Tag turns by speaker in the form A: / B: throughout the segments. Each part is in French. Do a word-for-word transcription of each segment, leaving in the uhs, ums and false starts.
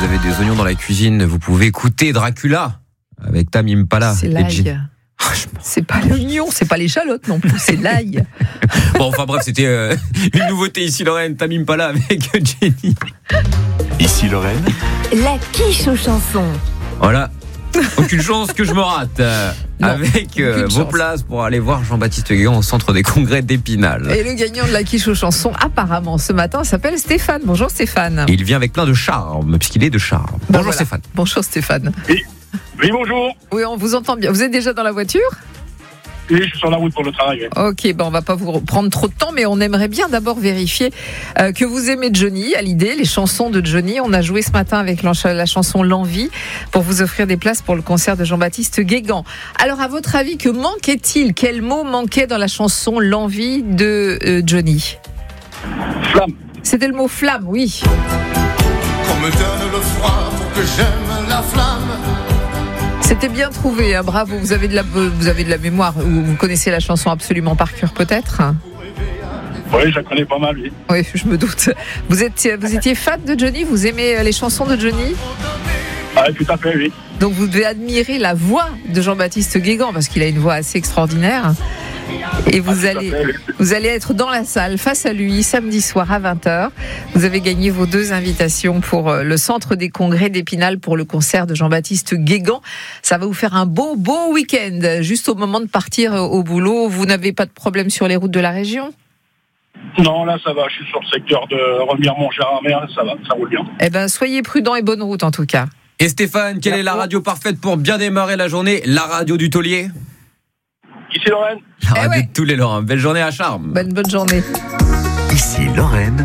A: vous avez des oignons dans la cuisine, vous pouvez écouter Dracula avec Tame Impala.
B: C'est l'ail. C'est pas l'oignon, c'est pas l'échalote non plus, c'est l'ail.
A: Bon, enfin bref, c'était euh, une nouveauté ici Lorraine, Tame Impala avec Jenny.
C: Ici Lorraine.
D: La quiche aux chansons.
A: Voilà. Aucune chance que je me rate euh,
B: non,
A: avec euh, vos
B: chance.
A: places pour aller voir Jean-Baptiste Guégan au centre des congrès d'Épinal.
B: Et le gagnant de la quiche aux chansons, apparemment, ce matin, s'appelle Stéphane. Bonjour Stéphane.
A: Il vient avec plein de charme, puisqu'il est de charme.
B: Ben
A: Bonjour
B: voilà.
A: Stéphane.
B: Bonjour Stéphane.
E: Oui. Oui, bonjour.
B: Oui, on vous entend bien. Vous êtes déjà dans la voiture ?
E: Oui, je suis sur la route pour le travail. Oui.
B: Ok, ben on va pas vous prendre trop de temps, mais on aimerait bien d'abord vérifier euh, que vous aimez Johnny, à l'idée, les chansons de Johnny. On a joué ce matin avec la chanson L'Envie pour vous offrir des places pour le concert de Jean-Baptiste Guégan. Alors, à votre avis, que manquait-il ? Quel mot manquait dans la chanson L'Envie de euh, Johnny ?
E: Flamme.
B: C'était le mot flamme, oui.
F: Qu'on me donne le froid pour que j'aime la flamme.
B: C'était bien trouvé, hein, bravo. Vous avez de la, vous avez de la mémoire. Vous connaissez la chanson absolument par cœur, peut-être ?
E: Oui, je la connais pas mal, oui.
B: Oui, je me doute. Vous étiez, vous étiez fan de Johnny ? Vous aimez les chansons de Johnny ?
E: Ah, tout à fait, oui.
B: Donc vous devez admirer la voix de Jean-Baptiste Guégan parce qu'il a une voix assez extraordinaire. Et vous
E: Ah,
B: allez,
E: fait, oui.
B: vous allez être dans la salle face à lui samedi soir à vingt heures. Vous avez gagné vos deux invitations pour le centre des congrès d'Épinal pour le concert de Jean-Baptiste Guégan. Ça va vous faire un beau, beau week-end. Juste au moment de partir au boulot, vous n'avez pas de problème sur les routes de la région ?
E: Non, là, ça va. Je suis sur le secteur de Remiremont-Gérardmer. Ça va, ça roule bien.
B: Eh ben, soyez prudents et bonne route en tout cas.
A: Et Stéphane, quelle est la radio parfaite pour bien démarrer la journée ? La radio du taulier ?
E: Ici Lorraine.
A: La
B: Eh
A: radio
B: ouais.
A: de tous les Lorrains. Belle journée à Charme.
B: Bonne, bonne journée.
C: Ici Lorraine.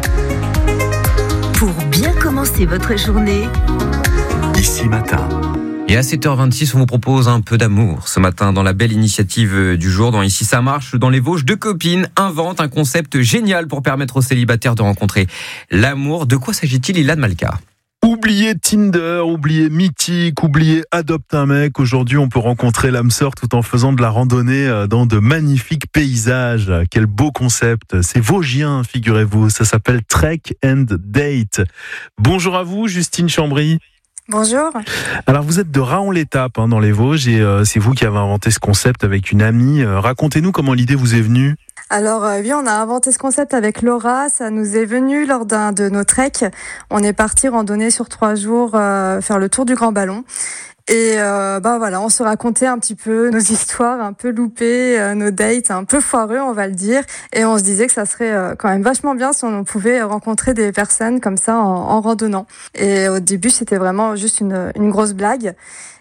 D: Pour bien commencer votre journée,
C: Ici Matin.
A: Et à sept heures vingt-six, on vous propose un peu d'amour. Ce matin, dans la belle initiative du jour, dans Ici ça marche, dans les Vosges, deux copines inventent un concept génial pour permettre aux célibataires de rencontrer l'amour. De quoi s'agit-il, Ilan Malka ?
G: Oubliez Tinder, oubliez Mythique, oubliez Adopte un mec. Aujourd'hui, on peut rencontrer l'âme sœur tout en faisant de la randonnée dans de magnifiques paysages. Quel beau concept. C'est vosgien, figurez-vous. Ça s'appelle Trek and Date. Bonjour à vous, Justine Chambry.
H: Bonjour.
G: Alors, vous êtes de Raon-l'Étape, hein, dans les Vosges, et euh, c'est vous qui avez inventé ce concept avec une amie. Euh, racontez-nous comment l'idée vous est venue.
H: Alors euh, oui, on a inventé ce concept avec Laura. Ça nous est venu lors d'un de nos treks. On est parti randonner sur trois jours, euh, faire le tour du Grand Ballon. Et euh, bah voilà, on se racontait un petit peu nos histoires un peu loupées, euh, nos dates un peu foireux, on va le dire. Et on se disait que ça serait euh, quand même vachement bien si on pouvait rencontrer des personnes comme ça en, en randonnant. Et au début, c'était vraiment juste une, une grosse blague.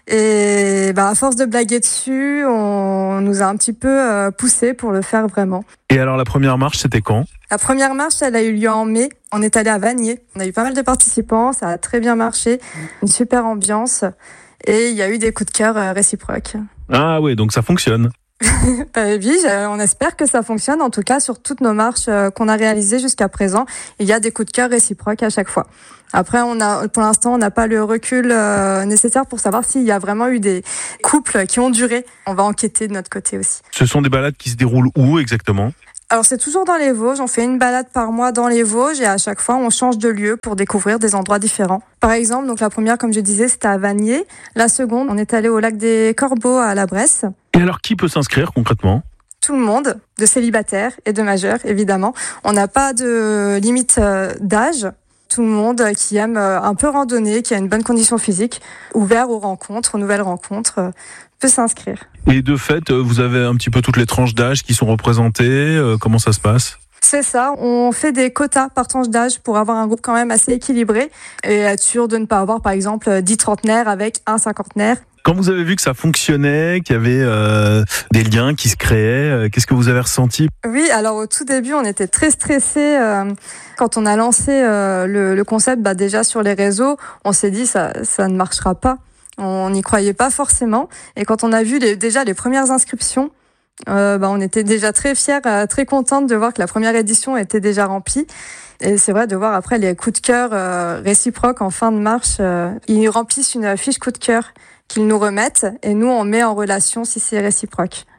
H: Et bah, à force de blaguer dessus, on nous a un petit peu euh, poussé pour le faire vraiment.
G: Et alors, la première marche, c'était quand ?
H: La première marche, elle a eu lieu en mai. On est allé à Vanier. On a eu pas mal de participants, ça a très bien marché. Une super ambiance. Et il y a eu des coups de cœur euh, réciproques.
G: Ah ouais, donc ça fonctionne.
H: Euh, oui, on espère que ça fonctionne. En tout cas, sur toutes nos marches euh, qu'on a réalisées jusqu'à présent, il y a des coups de cœur réciproques à chaque fois. Après, on a, pour l'instant, on n'a pas le recul euh, nécessaire pour savoir s'il y a vraiment eu des couples qui ont duré. On va enquêter de notre côté aussi.
G: Ce sont des balades qui se déroulent où exactement ?
H: Alors, c'est toujours dans les Vosges. On fait une balade par mois dans les Vosges et à chaque fois, on change de lieu pour découvrir des endroits différents. Par exemple, donc la première, comme je disais, c'était à Vanier. La seconde, on est allé au lac des Corbeaux à la Bresse.
G: Et alors, qui peut s'inscrire concrètement ?
H: Tout le monde, de célibataires et de majeurs, évidemment. On n'a pas de limite d'âge. Tout le monde qui aime un peu randonner, qui a une bonne condition physique, ouvert aux rencontres, aux nouvelles rencontres, peut s'inscrire.
G: Et de fait, vous avez un petit peu toutes les tranches d'âge qui sont représentées. Comment ça se passe ?
H: C'est ça, on fait des quotas par tranche d'âge pour avoir un groupe quand même assez équilibré et être sûr de ne pas avoir par exemple dix trentenaires avec un cinquantenaire.
G: Quand vous avez vu que ça fonctionnait, qu'il y avait euh, des liens qui se créaient, euh, qu'est-ce que vous avez ressenti ?
H: Oui, alors au tout début, on était très stressés. Euh, quand on a lancé euh, le, le concept, bah, déjà sur les réseaux, on s'est dit ça, ça ne marchera pas. On n'y croyait pas forcément. Et quand on a vu les, déjà les premières inscriptions, euh, bah, on était déjà très fiers, euh, très contentes de voir que la première édition était déjà remplie. Et c'est vrai de voir après les coups de cœur euh, réciproques en fin de marche. Euh, ils remplissent une fiche coup de cœur qu'ils nous remettent et nous on met en relation si c'est réciproque.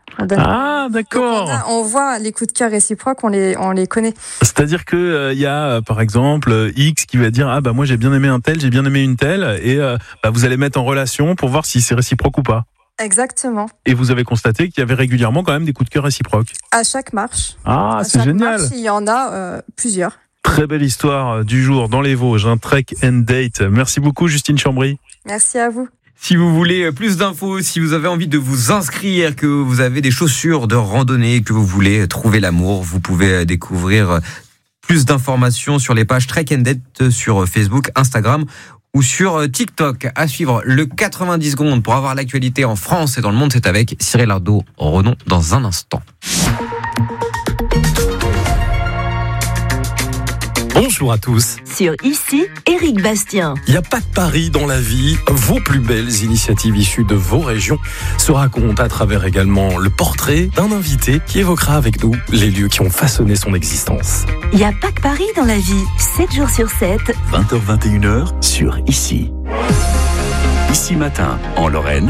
H: On donne...
G: Ah, d'accord.
H: Donc on, a, on voit les coups de cœur réciproques, on les, on les connaît.
G: C'est-à-dire que euh, y a euh, par exemple euh, X qui va dire ah bah moi j'ai bien aimé un tel, j'ai bien aimé une telle, et euh, bah, vous allez mettre en relation pour voir si c'est réciproque ou pas.
H: Exactement.
G: Et vous avez constaté qu'il y avait régulièrement quand même des coups de cœur réciproques.
H: À chaque marche.
G: Ah,
H: à
G: c'est
H: chaque
G: génial.
H: Marche, il y en a euh, plusieurs.
G: Très belle histoire du jour dans les Vosges, un trek and date. Merci beaucoup Justine Chambry.
H: Merci à vous.
A: Si vous voulez plus d'infos, si vous avez envie de vous inscrire, que vous avez des chaussures de randonnée, que vous voulez trouver l'amour, vous pouvez découvrir plus d'informations sur les pages Trek and Date sur Facebook, Instagram ou sur TikTok. À suivre le quatre-vingt-dix secondes pour avoir l'actualité en France et dans le monde. C'est avec Cyril Ardo Redon dans un instant.
I: Bonjour à tous.
D: Sur Ici, Éric Bastien.
I: Il n'y a pas de pari dans la vie. Vos plus belles initiatives issues de vos régions se racontent à travers également le portrait d'un invité qui évoquera avec nous les lieux qui ont façonné son existence.
D: Il n'y a pas que Paris dans la vie. sept jours sur sept.
C: vingt heures vingt et une heures sur Ici. Ici Matin, en Lorraine,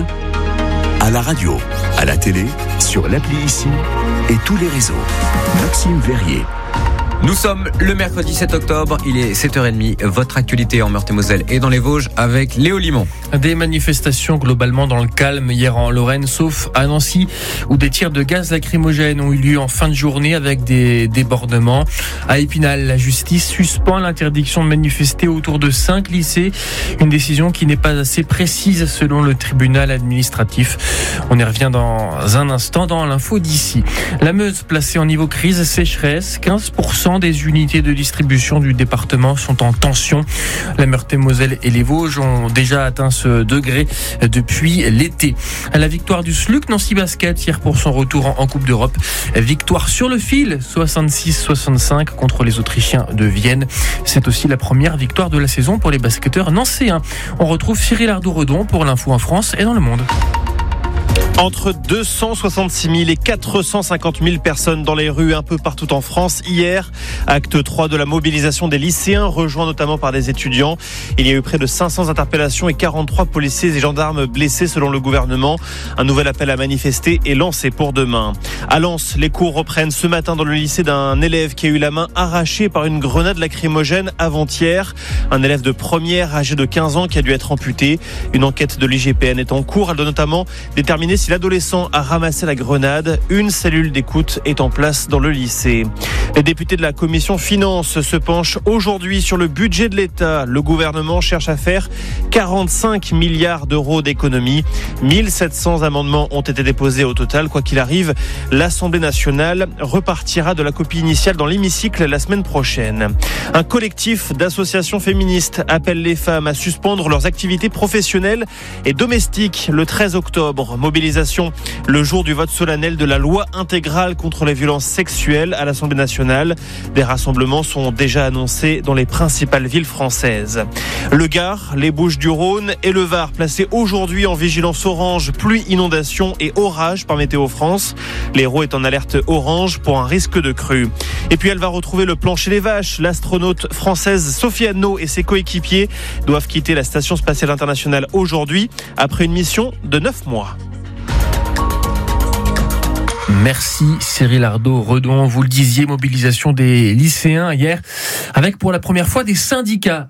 C: à la radio, à la télé, sur l'appli Ici et tous les réseaux. Maxime Verrier.
A: Nous sommes le mercredi sept octobre, il est sept heures trente, votre actualité en Meurthe-et-Moselle et dans les Vosges avec Léo Limon.
J: Des manifestations globalement dans le calme hier en Lorraine, sauf à Nancy où des tirs de gaz lacrymogène ont eu lieu en fin de journée avec des débordements. À Épinal, la justice suspend l'interdiction de manifester autour de cinq lycées, une décision qui n'est pas assez précise selon le tribunal administratif. On y revient dans un instant dans l'info d'ici. La Meuse placée en niveau crise sécheresse, quinze pour cent des unités de distribution du département sont en tension. La Meurthe-et-Moselle et les Vosges ont déjà atteint ce degré depuis l'été. À la victoire du S L U C Nancy Basket hier pour son retour en Coupe d'Europe. Victoire sur le fil, soixante-six soixante-cinq contre les Autrichiens de Vienne. C'est aussi la première victoire de la saison pour les basketteurs nancéens. On retrouve Cyril Ardo Redon pour l'info en France et dans le monde.
K: Entre deux cent soixante-six mille et quatre cent cinquante mille personnes dans les rues un peu partout en France hier. Acte trois de la mobilisation des lycéens, rejoint notamment par des étudiants. Il y a eu près de cinq cents interpellations et quarante-trois policiers et gendarmes blessés selon le gouvernement. Un nouvel appel à manifester est lancé pour demain. À Lens, les cours reprennent ce matin dans le lycée d'un élève qui a eu la main arrachée par une grenade lacrymogène avant-hier. Un élève de première âgé de quinze ans qui a dû être amputé. Une enquête de l'I G P N est en cours. Elle doit notamment déterminer si l'adolescent a ramassé la grenade. Une cellule d'écoute est en place dans le lycée. Les députés de la commission finances se penchent aujourd'hui sur le budget de l'État. Le gouvernement cherche à faire quarante-cinq milliards d'euros d'économies. mille sept cents amendements ont été déposés au total. Quoi qu'il arrive, l'Assemblée nationale repartira de la copie initiale dans l'hémicycle la semaine prochaine. Un collectif d'associations féministes appelle les femmes à suspendre leurs activités professionnelles et domestiques le treize octobre. Mobilisation le jour du vote solennel de la loi intégrale contre les violences sexuelles à l'Assemblée nationale. Des rassemblements sont déjà annoncés dans les principales villes françaises. Le Gard, les Bouches-du-Rhône et le Var placés aujourd'hui en vigilance orange, pluie, inondation et orage par Météo France. L'Hérault est en alerte orange pour un risque de crue. Et puis elle va retrouver le plancher des vaches. L'astronaute française Sophie Anneau et ses coéquipiers doivent quitter la Station spatiale internationale aujourd'hui après une mission de neuf mois.
J: Merci Cyril Ardo Redon. Vous le disiez, mobilisation des lycéens hier avec pour la première fois des syndicats.